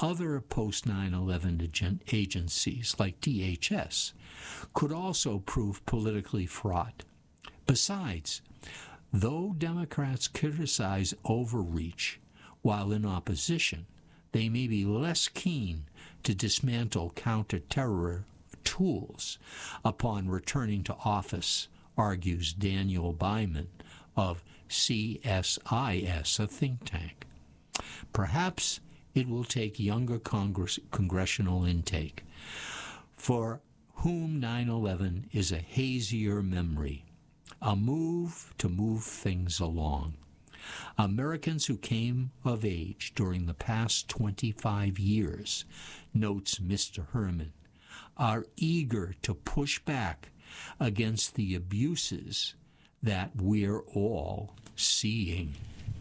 other post-9/11 agencies, like DHS, could also prove politically fraught. Besides, though Democrats criticize overreach while in opposition, they may be less keen to dismantle counter-terror tools upon returning to office, argues Daniel Byman of CSIS, a think tank. Perhaps it will take younger congressional intake, for whom 9/11 is a hazier memory, a move to move things along. Americans who came of age during the past 25 years, notes Mr. Herman, are eager to push back against the abuses that we're all seeing.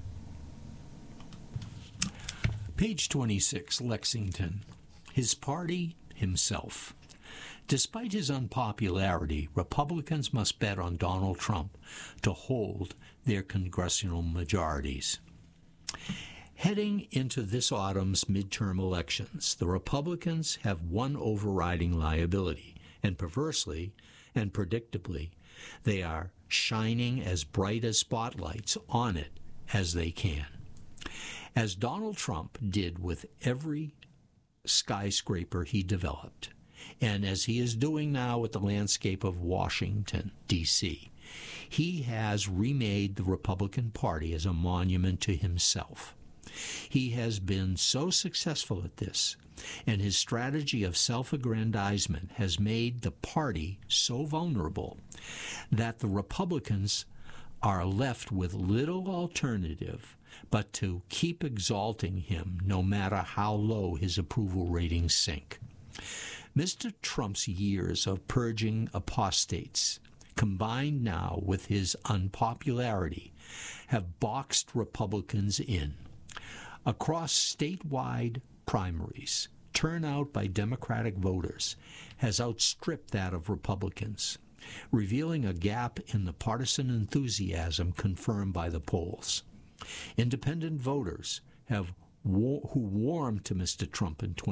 Page 26, Lexington. His party, himself. Despite his unpopularity, Republicans must bet on Donald Trump to hold their congressional majorities. Heading into this autumn's midterm elections, the Republicans have one overriding liability, and perversely and predictably, they are shining as bright as spotlights on it as they can. As Donald Trump did with every skyscraper he developed, and as he is doing now with the landscape of Washington, D.C., he has remade the Republican Party as a monument to himself. He has been so successful at this, and his strategy of self-aggrandizement has made the party so vulnerable that the Republicans are left with little alternative but to keep exalting him no matter how low his approval ratings sink. Mr. Trump's years of purging apostates, combined now with his unpopularity, have boxed Republicans in. Across statewide primaries, turnout by Democratic voters has outstripped that of Republicans, revealing a gap in the partisan enthusiasm confirmed by the polls. Independent voters who warmed to Mr. Trump in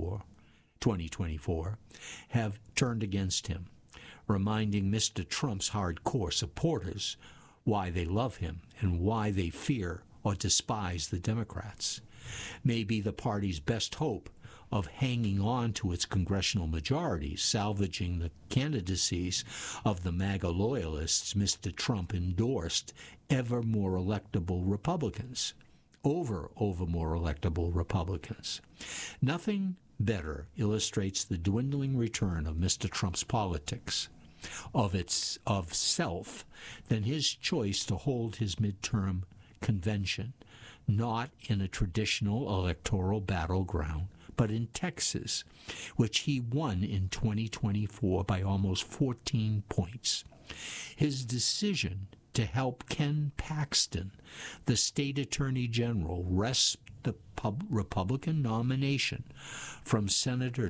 2024 have turned against him, reminding Mr. Trump's hardcore supporters why they love him and why they fear or despise the Democrats. Maybe the party's best hope of hanging on to its congressional majorities, salvaging the candidacies of the MAGA loyalists Mr. Trump endorsed ever more electable Republicans, over more electable Republicans. Nothing better illustrates the dwindling return of Mr. Trump's politics of self than his choice to hold his midterm convention, not in a traditional electoral battleground, but in Texas, which he won in 2024 by almost 14 points. His decision to help Ken Paxton, the state attorney general, wrest the Republican nomination from Senator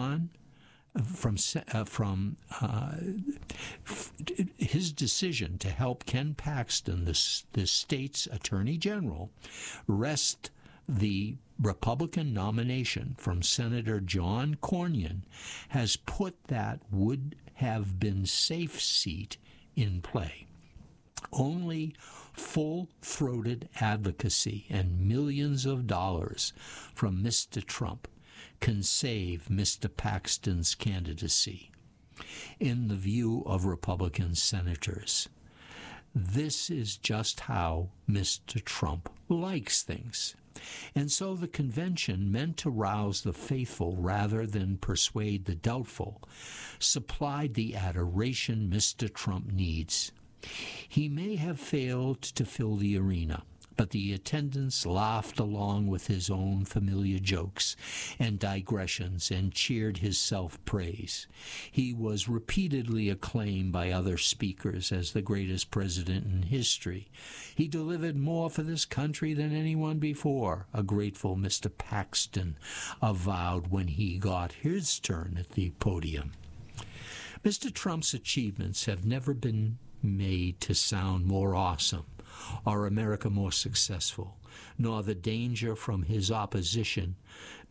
his decision to help Ken Paxton, the state's attorney general, wrest the Republican nomination from Senator John Cornyn, has put that would have been safe seat in play. Only full-throated advocacy and millions of dollars from Mr. Trump can save Mr. Paxton's candidacy. In the view of Republican senators, this is just how Mr. Trump likes things. And so the convention, meant to rouse the faithful rather than persuade the doubtful, supplied the adoration Mr. Trump needs. He may have failed to fill the arena, but the attendants laughed along with his own familiar jokes and digressions and cheered his self-praise. He was repeatedly acclaimed by other speakers as the greatest president in history. He delivered more for this country than anyone before, a grateful Mr. Paxton avowed when he got his turn at the podium. Mr. Trump's achievements have never been made to sound more awesome or America more successful, nor the danger from his opposition